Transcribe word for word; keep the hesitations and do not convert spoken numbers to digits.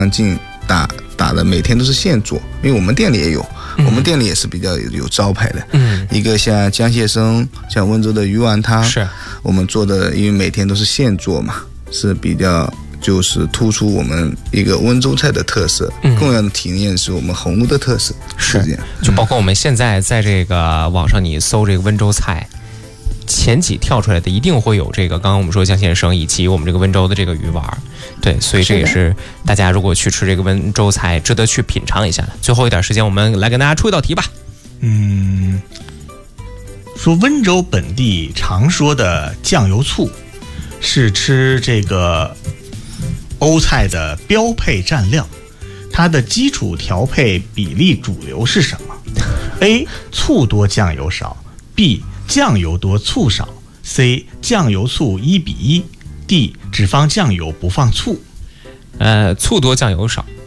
进打打的每天都是现做，因为我们店里也有，嗯、我们店里也是比较有有招牌的。嗯，一个像江蟹生，像温州的鱼丸汤，是我们做的，因为每天都是现做嘛，是比较就是突出我们一个温州菜的特色。嗯，更要体验是我们红屋的特色。是这样， 就包括我们现在在这个网上你搜这个温州菜。前几跳出来的一定会有这个，刚刚我们说江先生以及我们这个温州的这个鱼丸，对，所以这也是大家如果去吃这个温州菜，值得去品尝一下的。最后一点时间，我们来跟大家出一道题吧。 嗯，说温州本地常说的酱油醋，是吃这个欧菜的标配蘸料，它的基础调配比例主流是什么 ？A. 醋多酱油少 B. 酱油多醋少 C. 酱油醋一比一 D. 只放酱油不放醋。 呃，醋多酱油少。